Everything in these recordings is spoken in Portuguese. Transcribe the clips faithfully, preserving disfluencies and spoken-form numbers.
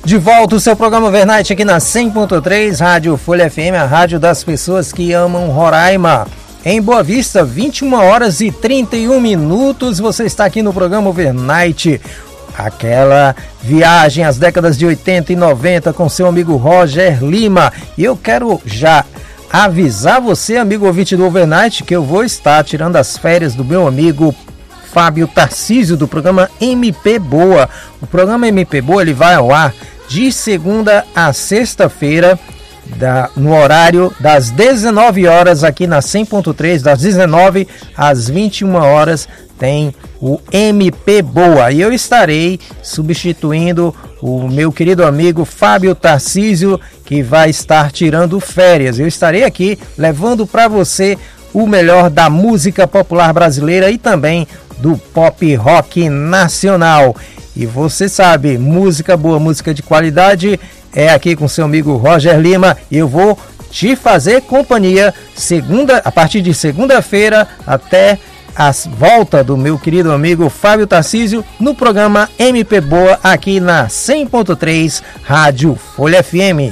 De volta o seu programa Overnight aqui na cem ponto três, Rádio Folha F M, a rádio das pessoas que amam Roraima. Em Boa Vista, vinte e uma horas e trinta e um minutos, você está aqui no programa Overnight. Aquela viagem às décadas de oitenta e noventa com seu amigo Roger Lima. E eu quero já avisar você, amigo ouvinte do Overnight, que eu vou estar tirando as férias do meu amigo Fábio Tarcísio, do programa M P Boa. O programa M P Boa ele vai ao ar de segunda a sexta-feira, da, no horário das dezenove horas aqui na cem ponto três, das dezenove às vinte e uma horas tem o M P Boa. E eu estarei substituindo o meu querido amigo Fábio Tarcísio, que vai estar tirando férias. Eu estarei aqui levando para você o melhor da música popular brasileira e também do pop rock nacional. E você sabe, música boa, música de qualidade é aqui com seu amigo Roger Lima. E eu vou te fazer companhia segunda, a partir de segunda-feira até a volta do meu querido amigo Fábio Tarcísio no programa M P Boa aqui na cem ponto três Rádio Folha F M.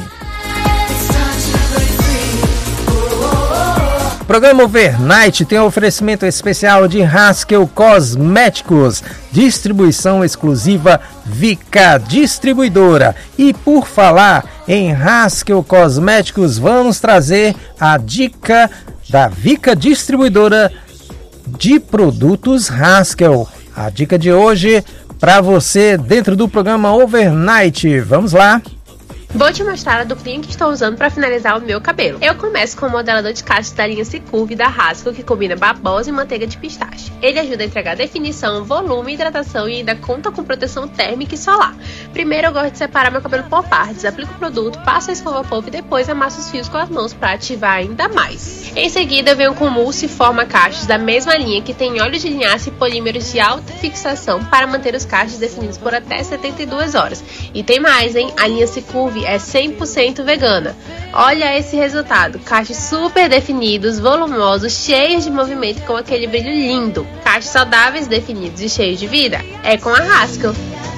O programa Overnight tem um oferecimento especial de Haskell Cosméticos, distribuição exclusiva Vica Distribuidora. E por falar em Haskell Cosméticos, vamos trazer a dica da Vica Distribuidora de produtos Haskell. A dica de hoje para você dentro do programa Overnight. Vamos lá! Vou te mostrar a duplinha que estou usando para finalizar o meu cabelo. Eu começo com o modelador de cachos da linha Cicurve da Haskell, que combina babosa e manteiga de pistache. Ele ajuda a entregar definição, volume, hidratação e ainda conta com proteção térmica e solar. Primeiro eu gosto de separar meu cabelo por partes, aplico o produto, passo a escova polvo e depois amasso os fios com as mãos para ativar ainda mais. Em seguida eu venho com mousse e forma cachos da mesma linha, que tem óleo de linhaça e polímeros de alta fixação para manter os cachos definidos por até setenta e duas horas. E tem mais, hein? A linha Cicurve é cem por cento vegana. Olha esse resultado, cachos super definidos, volumosos, cheios de movimento com aquele brilho lindo. Cachos saudáveis, definidos e cheios de vida é com a Haskell.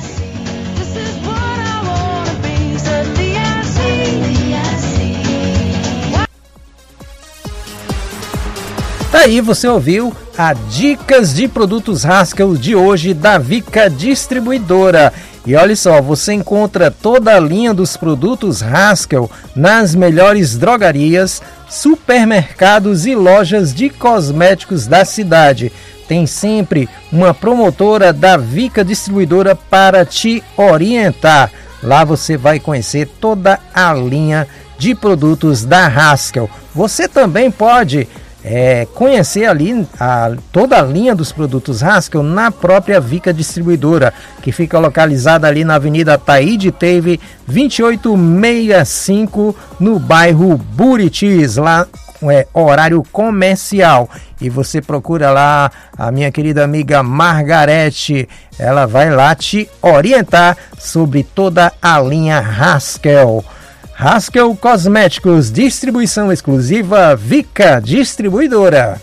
Aí você ouviu a Dicas de Produtos Haskell de hoje da Vica Distribuidora. E olha só, você encontra toda a linha dos produtos Haskell nas melhores drogarias, supermercados e lojas de cosméticos da cidade. Tem sempre uma promotora da Vica Distribuidora para te orientar. Lá você vai conhecer toda a linha de produtos da Haskell. Você também pode É, conhecer ali a, toda a linha dos produtos Haskell na própria Vica Distribuidora, que fica localizada ali na Avenida Taíde Teve, vinte e oito sessenta e cinco, no bairro Buritis, lá é horário comercial. E você procura lá a minha querida amiga Margarete, ela vai lá te orientar sobre toda a linha Haskell. Haskell Cosméticos, distribuição exclusiva Vica Distribuidora.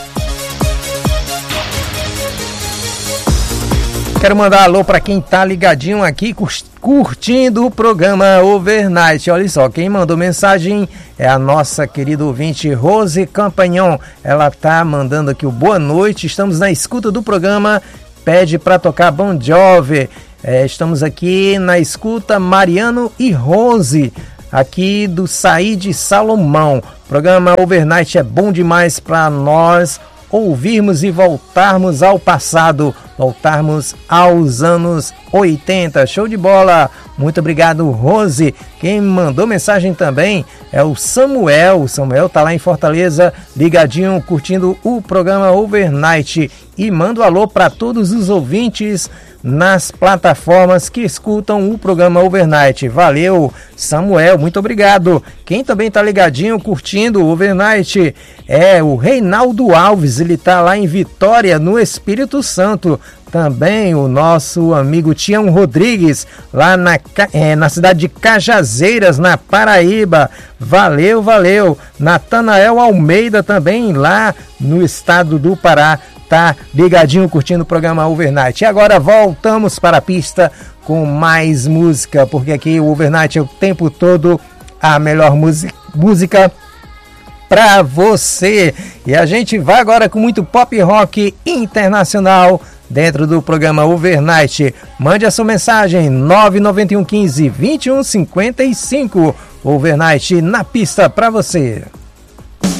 Quero mandar alô para quem tá ligadinho aqui, curtindo o programa Overnight. Olha só, quem mandou mensagem é a nossa querida ouvinte Rose Campagnon. Ela tá mandando aqui o boa noite, estamos na escuta do programa, pede para tocar Bon Jovi. É, estamos aqui na escuta, Mariano e Rose, aqui do Saíde Salomão. O programa Overnight é bom demais para nós ouvirmos e voltarmos ao passado, voltarmos aos anos oitenta. Show de bola! Muito obrigado, Rose. Quem mandou mensagem também é o Samuel. O Samuel tá lá em Fortaleza, ligadinho, curtindo o programa Overnight. E manda um alô para todos os ouvintes nas plataformas que escutam o programa Overnight. Valeu, Samuel, muito obrigado. Quem também tá ligadinho, curtindo o Overnight é o Reinaldo Alves. Ele tá lá em Vitória, no Espírito Santo. Também o nosso amigo Tião Rodrigues, lá na, é, na cidade de Cajazeiras, na Paraíba. Valeu, valeu. Natanael Almeida também, lá no estado do Pará, tá ligadinho, curtindo o programa Overnight. E agora voltamos para a pista com mais música, porque aqui o Overnight é o tempo todo a melhor música para você. E a gente vai agora com muito pop rock internacional dentro do programa Overnight. Mande a sua mensagem nove nove um um cinco, vinte e um cinquenta e cinco. Overnight na pista para você.